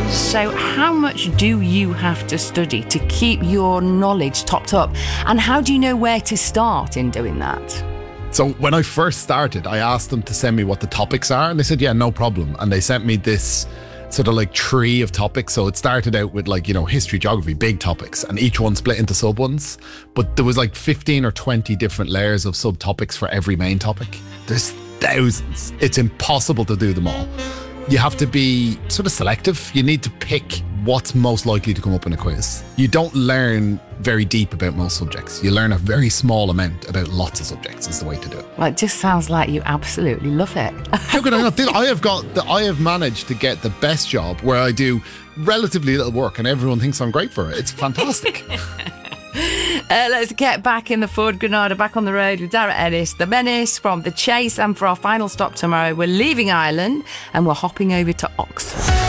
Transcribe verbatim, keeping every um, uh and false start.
So how much do you have to study to keep your knowledge topped up? And how do you know where to start in doing that? So when I first started, I asked them to send me what the topics are, and they said, yeah, no problem. And they sent me this sort of like tree of topics. So it started out with like, you know, history, geography, big topics, and each one split into sub ones. But there was like fifteen or twenty different layers of subtopics for every main topic. There's thousands. It's impossible to do them all. You have to be sort of selective. You need to pick what's most likely to come up in a quiz. You don't learn very deep about most subjects. You learn a very small amount about lots of subjects is the way to do it. Well, it just sounds like you absolutely love it. How could I not? I have got the, I have managed to get the best job where I do relatively little work and everyone thinks I'm great for it. It's fantastic. Uh, let's get back in the Ford Granada, back on the road with Darragh Ellis, the Menace from The Chase. And for our final stop tomorrow, we're leaving Ireland and we're hopping over to Oxford.